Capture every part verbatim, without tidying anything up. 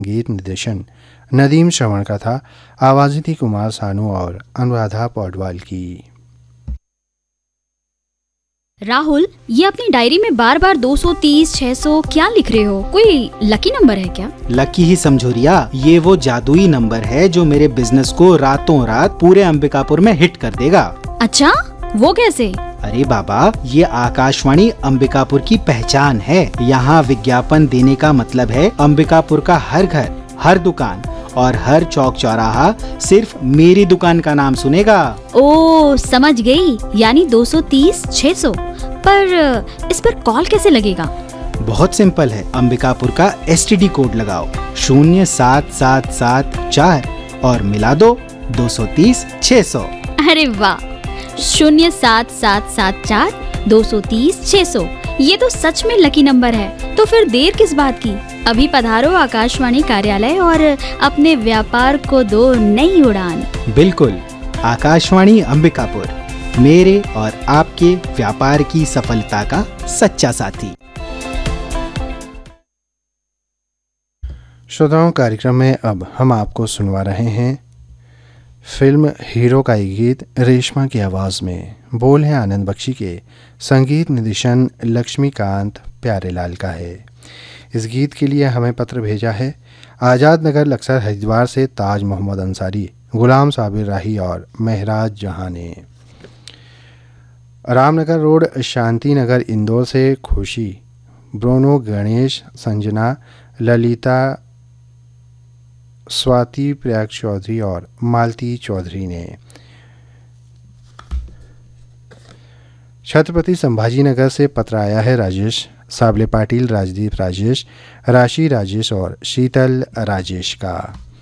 गीत निर्देशन नदीम श्रवण का था। आवाज़ें थी कुमार सानू और अनुराधा पौडवाल की। राहुल, ये अपनी डायरी में बार बार दो सौ तीस, छह सौ क्या लिख रहे हो? कोई लकी नंबर है क्या? लकी ही समझो रिया, ये वो जादुई नंबर है जो मेरे बिजनेस को रातों रात पूरे अंबिकापुर में हिट कर देगा। अच्छा, वो कैसे? अरे बाबा, ये आकाशवाणी अंबिकापुर की पहचान है। यहाँ विज्ञापन देने का मतलब है अंबिकापुर का हर घर, हर दुकान और हर चौक चौराहा सिर्फ मेरी दुकान का नाम सुनेगा। ओ, समझ गई। यानी दो सौ तीस, छह सौ। पर इस पर कॉल कैसे लगेगा? बहुत सिंपल है, अंबिकापुर का एस टी डी कोड लगाओ शून्य सात सात सात चार और मिला दो दो सौ तीस छह सौ। अरे वाह, शून्य सात सात सात चार दो सौ तीस छह सौ। ये तो सच में लकी नंबर है। तो फिर देर किस बात की? अभी पधारो आकाशवाणी कार्यालय और अपने व्यापार को दो नई उड़ान। बिल्कुल, आकाशवाणी अंबिकापुर, मेरे और आपके व्यापार की सफलता का सच्चा साथी। श्रोताओं, कार्यक्रम में अब हम आपको सुनवा रहे हैं फिल्म हीरो का एक गीत रेशमा की आवाज़ में। बोल हैं आनंद बख्शी के, संगीत निर्देशन लक्ष्मीकांत प्यारेलाल का है। इस गीत के लिए हमें पत्र भेजा है आज़ाद नगर लक्सर हरिद्वार से ताज मोहम्मद अंसारी, गुलाम साबिर राही और महराज जहां ने। रामनगर रोड शांति नगर इंदौर से खुशी, ब्रोनो, गणेश, संजना, ललिता, स्वाति प्रयाग चौधरी और मालती चौधरी ने। छत्रपति संभाजी नगर से पत्र आया है राजेश साबले पाटिल, राजदीप राजेश, राशि राजेश और शीतल राजेश का।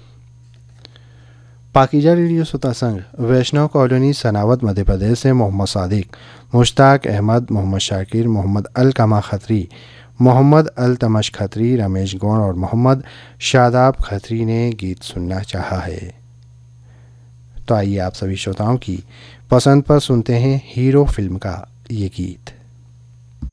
पाकीजा रेडियो श्रोता संघ, वैष्णव कॉलोनी, सनावत, मध्य प्रदेश से मोहम्मद सादिक, मुश्ताक अहमद, मोहम्मद शाकिर, मोहम्मद अल कमा खत्री, मोहम्मद अल तमश खत्री, रमेश गौड़ और मोहम्मद शादाब खत्री ने गीत सुनना चाहा है। तो आइए आप सभी श्रोताओं की पसंद पर सुनते हैं हीरो फिल्म का ये गीत।